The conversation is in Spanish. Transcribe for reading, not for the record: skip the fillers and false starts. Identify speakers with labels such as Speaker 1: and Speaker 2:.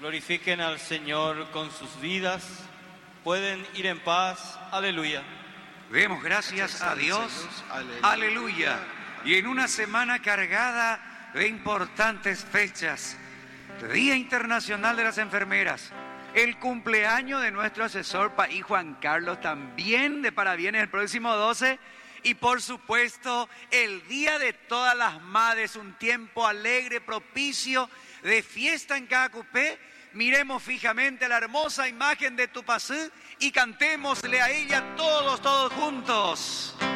Speaker 1: Glorifiquen al Señor con sus vidas. Pueden ir en paz. Aleluya.
Speaker 2: Demos gracias a Dios. Aleluya. Y en una semana cargada de importantes fechas, Día Internacional de las Enfermeras, el cumpleaños de nuestro asesor país Juan Carlos, también de parabienes el próximo 12, y por supuesto el Día de todas las Madres, un tiempo alegre, propicio, de fiesta en cada cupé. Miremos fijamente la hermosa imagen de Tupacú y cantémosle a ella todos juntos.